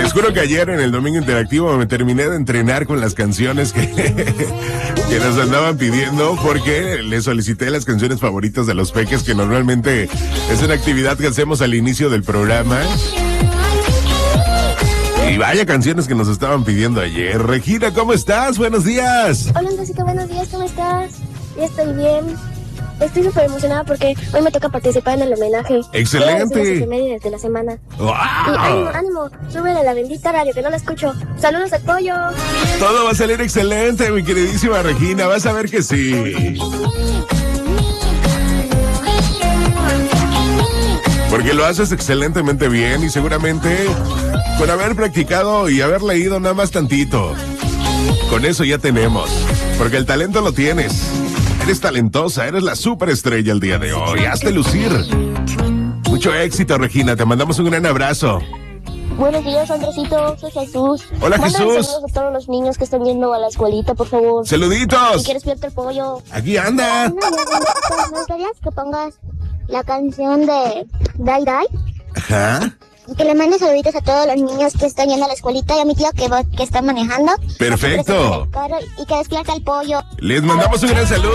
Les juro que ayer en el Domingo Interactivo me terminé de entrenar con las canciones que nos andaban pidiendo, porque les solicité las canciones favoritas de los peques, que normalmente es una actividad que hacemos al inicio del programa. Y vaya canciones que nos estaban pidiendo ayer. Regina, ¿cómo estás? Buenos días. Hola, Andresito, buenos días, ¿cómo estás? Ya estoy bien. Estoy súper emocionada porque hoy me toca participar en el homenaje. ¡Excelente! Las efemérides de la semana. ¡Wow! Y ánimo, súbele a la bendita radio, que no la escucho. ¡Saludos al pollo! Todo va a salir excelente, mi queridísima Regina. Vas a ver que sí. Porque lo haces excelentemente bien y seguramente con haber practicado y haber leído nada más tantito. Con eso ya tenemos. Porque el talento lo tienes. Eres talentosa, eres la superestrella el día de hoy. Hazte lucir. Mucho éxito, Regina. Te mandamos un gran abrazo. Buenos días, Andresito. Soy Jesús. Hola, Mándale Jesús. saludos a todos los niños que están yendo a la escuelita, por favor. ¡Saluditos! ¿Y quieres despierta el pollo? Aquí anda. ¿Me gustaría que pongas la canción de Dai Dai? Ajá. Y que le mandes saluditos a todos los niños que están yendo a la escuelita y a mi tío que está manejando. Perfecto. Y que despierta el pollo. Les mandamos un gran saludo.